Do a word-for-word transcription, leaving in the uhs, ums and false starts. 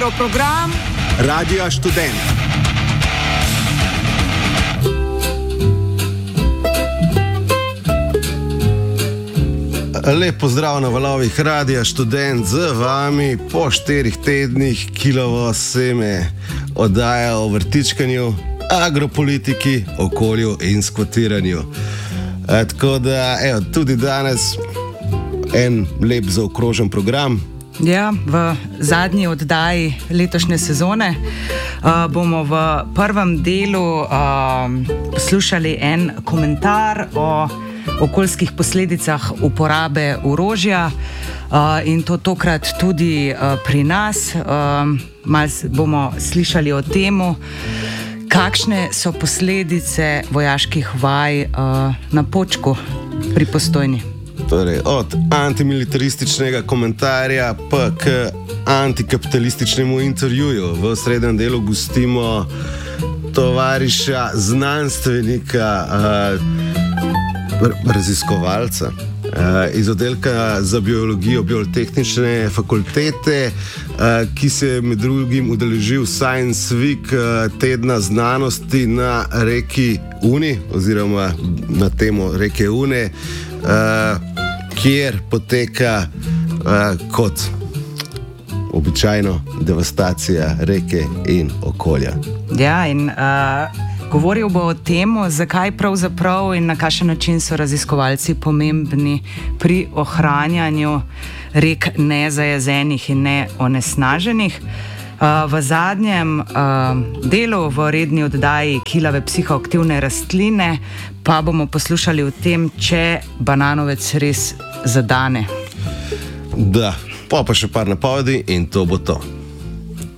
program Radia Študent. Lep pozdrav na valovih Radia Študent, z vami po štirih tednih Kilovo seme oddaja o vrtičkanju, agropolitiki, okolju in skvotiranju. E, tako da, evo, tudi danes en lep zaokrožen program. Ja, v zadnji oddaji letošnje sezone uh, bomo v prvem delu uh, poslušali en komentar o okoljskih posledicah uporabe orožja uh, in to tokrat tudi uh, pri nas. Uh, Malo bomo slišali o temu, kakšne so posledice vojaških vaj uh, na Počku pri Postojni. Torej, od antimilitarističnega komentarja pa k antikapitalističnemu intervjuju. V srednjem delu gostimo tovariša znanstvenika, uh, raziskovalca uh, iz oddelka za biologijo Biotehnične fakultete, uh, ki se je med drugim udeležil Science Week uh, tedna znanosti na reki Uni oziroma na temo reke Une, uh, kjer poteka uh, kot običajno devastacija reke in okolja. Ja, in uh, govoril bo o tem, zakaj pravzaprav in na kakšen način so raziskovalci pomembni pri ohranjanju rek nezajazenih in neonesnaženih. Uh, v zadnjem uh, delu v redni oddaji Kilove psihoaktivne rastline pa bomo poslušali o tem, če bananovec res zadane. Da, pa pa še par napovedi in to bo to.